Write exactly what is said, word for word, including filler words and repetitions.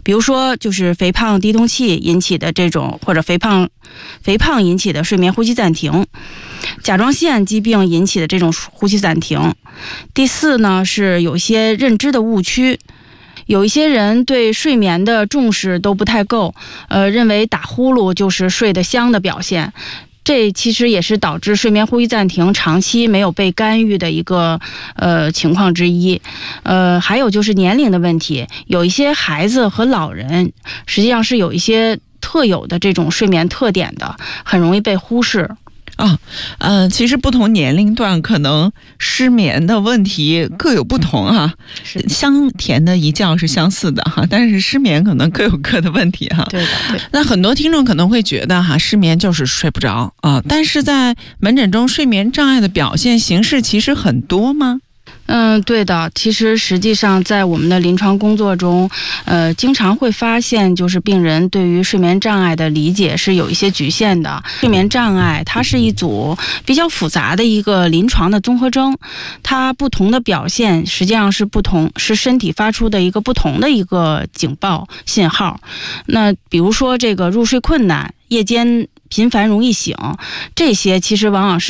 比如说就是肥胖低通气引起的这种，或者肥胖肥胖引起的睡眠呼吸暂停，甲状腺疾病引起的这种呼吸暂停。第四呢，是有一些认知的误区，有一些人对睡眠的重视都不太够，呃，认为打呼噜就是睡得香的表现。这其实也是导致睡眠呼吸暂停长期没有被干预的一个呃情况之一。呃，还有就是年龄的问题，有一些孩子和老人实际上是有一些特有的这种睡眠特点的，很容易被忽视。 啊，呃，其实不同年龄段可能失眠的问题各有不同哈、 是香甜的一觉是相似的哈，但是失眠可能各有各的问题哈。 对的，对。 那很多听众可能会觉得哈，失眠就是睡不着啊，但是在门诊中睡眠障碍的表现形式其实很多吗？ 嗯，对的。其实实际上在我们的临床工作中，呃，经常会发现，就是病人对于睡眠障碍的理解是有一些局限的。睡眠障碍它是一组比较复杂的一个临床的综合征，它不同的表现实际上是不同，是身体发出的一个不同的一个警报信号。那比如说这个入睡困难、夜间频繁容易醒，这些其实往往是